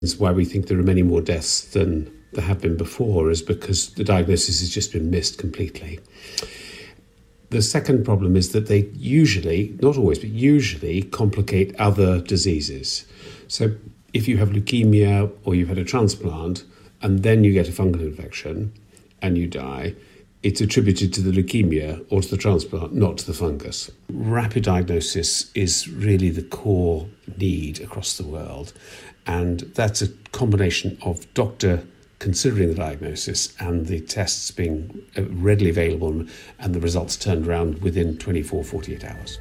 It's why we think there are many more deaths than there have been before, is because the diagnosis has just been missed completely. The second problem is that they usually, not always, but usually complicate other diseases. So if you have leukemia or you've had a transplant and then you get a fungal infection and you die, it's attributed to the leukemia or to the transplant, not to the fungus. Rapid diagnosis is really the core need across the world. And that's a combination of doctor considering the diagnosis and the tests being readily available and the results turned around within 24, 48 hours.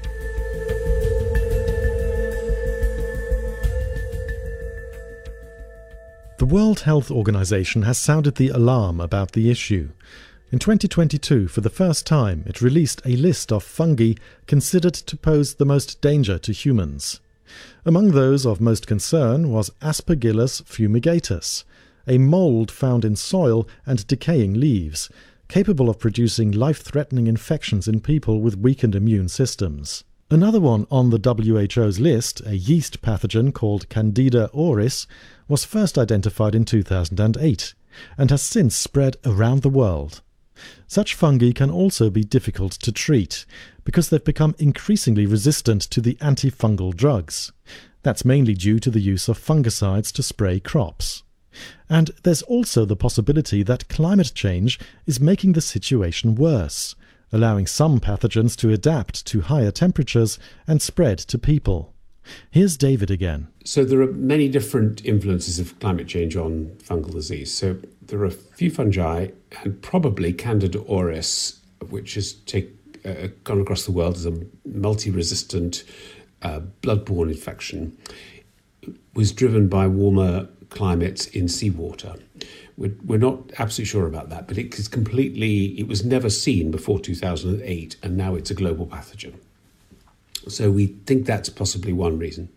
The World Health Organization has sounded the alarm about the issue. In 2022, for the first time, it released a list of fungi considered to pose the most danger to humans. Among those of most concern was Aspergillus fumigatus, a mold found in soil and decaying leaves, capable of producing life-threatening infections in people with weakened immune systems. Another one on the WHO's list, a yeast pathogen called Candida auris, was first identified in 2008 and has since spread around the world. Such fungi can also be difficult to treat because they've become increasingly resistant to the antifungal drugs. That's mainly due to the use of fungicides to spray crops. And there's also the possibility that climate change is making the situation worse, allowing some pathogens to adapt to higher temperatures and spread to people. Here's David again. So there are many different influences of climate change on fungal disease. So there are a few fungi, and probably Candida auris, which has gone across the world as a multi-resistant bloodborne infection, was driven by warmer climates in seawater. We're not absolutely sure about that, but it was never seen before 2008, and now it's a global pathogen. So we think that's possibly one reason.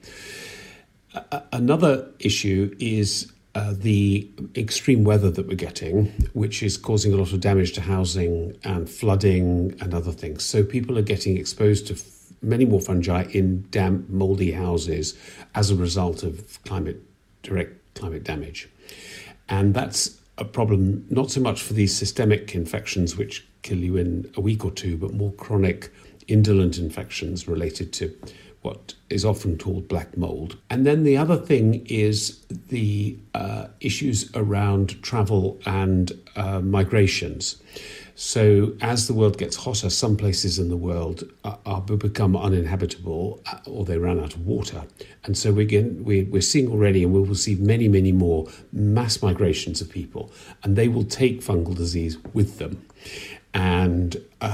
Another issue is the extreme weather that we're getting, which is causing a lot of damage to housing and flooding and other things. So people are getting exposed to many more fungi in damp, mouldy houses as a result of direct climate damage. And that's a problem not so much for these systemic infections which kill you in a week or two, but more chronic indolent infections related to what is often called black mold. And then the other thing is the issues around travel and migrations. So as the world gets hotter, some places in the world become uninhabitable or they run out of water. And so we're seeing already, and we will see many, many more mass migrations of people, and they will take fungal disease with them. And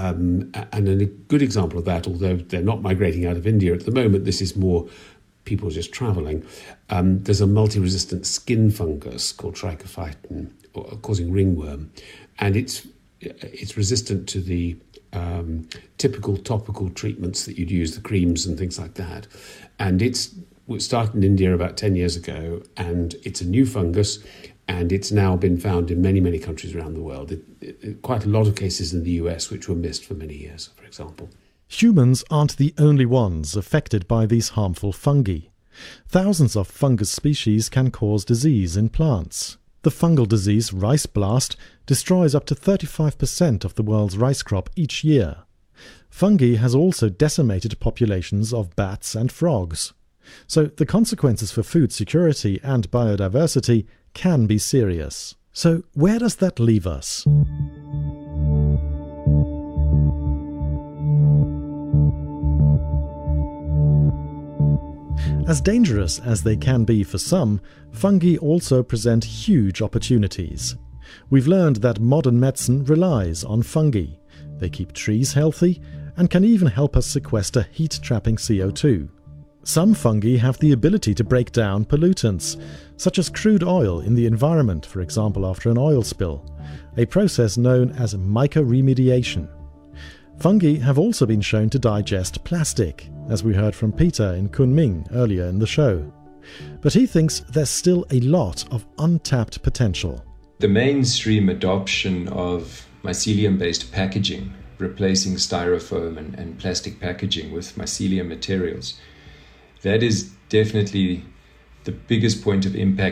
a good example of that, although they're not migrating out of India at the moment, this is more people just travelling. There's a multi-resistant skin fungus called trichophyton, causing ringworm, and it's resistant to the typical topical treatments that you'd use, the creams and things like that. And it started in India about 10 years ago, and it's a new fungus, and it's now been found in many, many countries around the world. Quite a lot of cases in the US, which were missed for many years, for example. Humans aren't the only ones affected by these harmful fungi. Thousands of fungus species can cause disease in plants. The fungal disease rice blast destroys up to 35% of the world's rice crop each year. Fungi has also decimated populations of bats and frogs. So the consequences for food security and biodiversity can be serious. So where does that leave us? As dangerous as they can be for some, fungi also present huge opportunities. We've learned that modern medicine relies on fungi. They keep trees healthy and can even help us sequester heat-trapping CO2. Some fungi have the ability to break down pollutants, such as crude oil in the environment, for example after an oil spill, a process known as mycoremediation. Fungi have also been shown to digest plastic, as we heard from Peter in Kunming earlier in the show. But he thinks there's still a lot of untapped potential. The mainstream adoption of mycelium-based packaging, replacing styrofoam and plastic packaging with mycelium materials, that is definitely the biggest point of impact